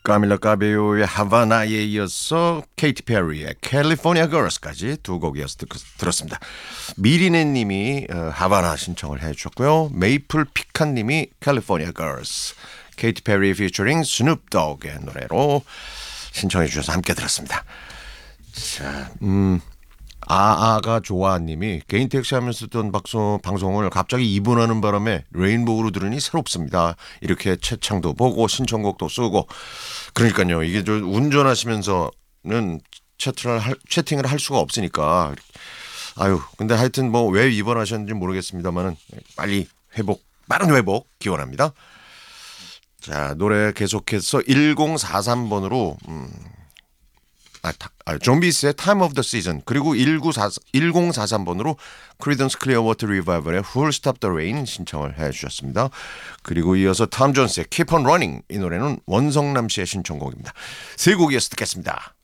까밀라 까베요의 하바나에 이어서 케이티 페리의 캘리포니아 걸스까지 두 곡 이어서 들었습니다. 미리네 님이 하바나 신청을 해주셨고요. 메이플 피칸 님이 캘리포니아 걸스, 케이티 페리 피처링 스눕독의 노래로 신청해 주셔서 함께 들었습니다. 자, 아아가 조아님이 개인 택시 하면서 듣던 방송을 갑자기 이분하는 바람에 레인보우로 들으니 새롭습니다. 이렇게 채창도 보고 신청곡도 쓰고 그러니까요. 이게 좀 운전하시면서는 채팅을 할 수가 없으니까 아유 근데 하여튼 뭐 왜 입원하셨는지 모르겠습니다만은 빨리 빠른 회복 기원합니다. 자 노래 계속해서 1043번으로 좀비스의 Time of the Season 그리고 1043번으로 크리던스 클리어워터 리바이벌의 Who'll Stop the Rain 신청을 해주셨습니다. 그리고 이어서 톰 존스의 Keep on Running 이 노래는 원성남 씨의 신청곡입니다. 세 곡 이어서 듣겠습니다.